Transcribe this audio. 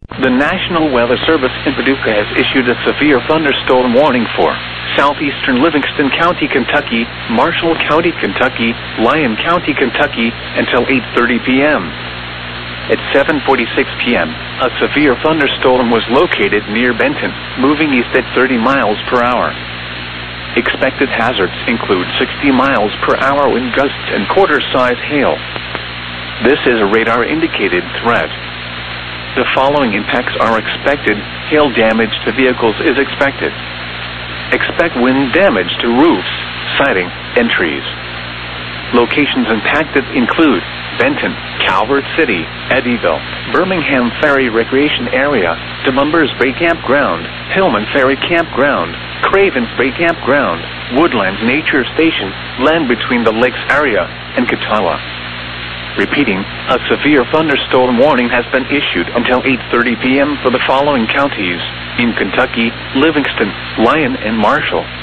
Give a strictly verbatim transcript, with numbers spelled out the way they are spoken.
The National Weather Service in Paducah has issued a severe thunderstorm warning for southeastern Livingston County, Kentucky, Marshall County, Kentucky, Lyon County, Kentucky, until eight thirty p m At seven forty-six p m, a severe thunderstorm was located near Benton, moving east at thirty miles per hour. Expected hazards include sixty miles per hour wind gusts and quarter-size hail. This is a radar-indicated threat. The following impacts are expected. Hail damage to vehicles is expected. Expect wind damage to roofs, siding, and trees. Locations impacted include Benton, Calvert City, Eddyville, Birmingham Ferry Recreation Area, DeMumbers Bay Campground, Hillman Ferry Campground, Cravens Bay Campground, Woodlands Nature Station, land between the lakes area, and Catawba. Repeating, a severe thunderstorm warning has been issued until eight thirty p m for the following counties in Kentucky: Livingston, Lyon, and Marshall.